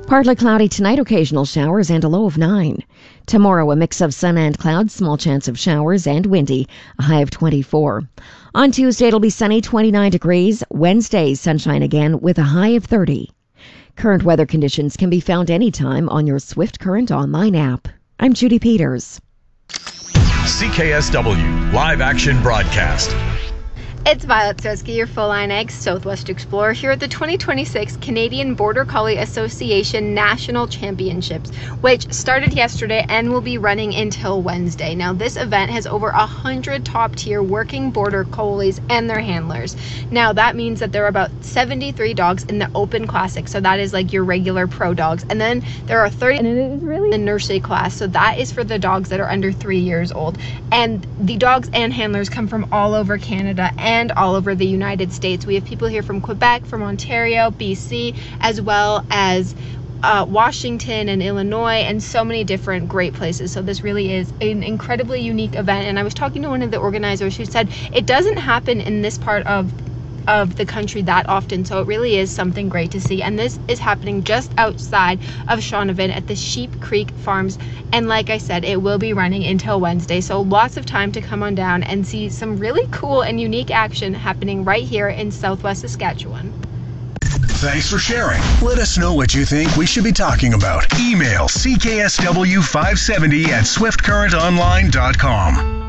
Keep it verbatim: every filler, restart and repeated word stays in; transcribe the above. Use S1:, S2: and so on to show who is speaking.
S1: Partly cloudy tonight, occasional showers and a low of nine. Tomorrow, a mix of sun and clouds, small chance of showers and windy, a high of twenty-four. On Tuesday, it'll be sunny, twenty-nine degrees. Wednesday, sunshine again with a high of thirty. Current weather conditions can be found anytime on your Swift Current online app. I'm Judy Peters.
S2: C K S W Live Action Broadcast.
S3: It's Violet Sredsky, your full-line ag Southwest Explorer, here at the twenty twenty-six Canadian Border Collie Association National Championships, which started yesterday and will be running until Wednesday. Now, this event has over one hundred top-tier working Border Collies and their handlers. Now, that means that there are about seventy-three dogs in the Open Classic, so that is like your regular pro dogs. And then there are thirty and it is really the nursery class, so that is for the dogs that are under three years old. And the dogs and handlers come from all over Canada and and all over the United States. We have people here from Quebec, from Ontario, B C, as well as uh, Washington and Illinois, and so many different great places. So this really is an incredibly unique event. And I was talking to one of the organizers who said it doesn't happen in this part of of the country that often, so it really is something great to see. And this is happening just outside of Shaunavon at the Sheep Creek Farms, and like I said, it will be running until Wednesday, so lots of time to come on down and see some really cool and unique action happening right here in Southwest Saskatchewan.
S2: Thanks for sharing. Let us know what you think we should be talking about. Email C K S W five seventy at swift current online dot com.